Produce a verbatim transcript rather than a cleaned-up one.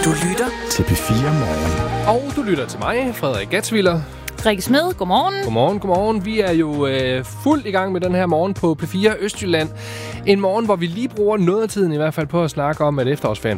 Du lytter til P fire Morgen. Og du lytter til mig, Frederik Gatsviller. Rikke Smed, godmorgen. Godmorgen, godmorgen. Vi er jo øh, fuldt i gang med den her morgen på P fire Østjylland. En morgen, hvor vi lige bruger noget af tiden i hvert fald på at snakke om, at efterårsferien